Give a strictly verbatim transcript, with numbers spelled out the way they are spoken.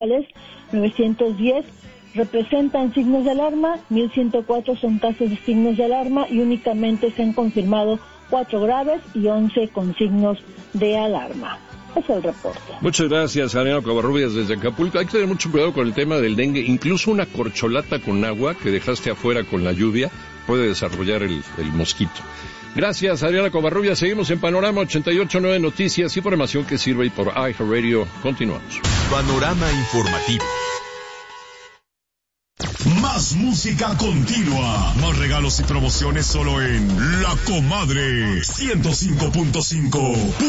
novecientos diez representan signos de alarma, mil ciento cuatro son casos de signos de alarma y únicamente se han confirmado cuatro graves y once con signos de alarma. Es el reporte. Muchas gracias, Adriana Covarrubias desde Acapulco. Hay que tener mucho cuidado con el tema del dengue. Incluso una corcholata con agua que dejaste afuera con la lluvia puede desarrollar el, el mosquito. Gracias, Adriana Covarrubias. Seguimos en Panorama ochenta y ocho punto nueve Noticias, información que sirve y por iHeartRadio. Continuamos. Panorama informativo. Más música continua, más regalos y promociones solo en La Comadre ciento cinco punto cinco.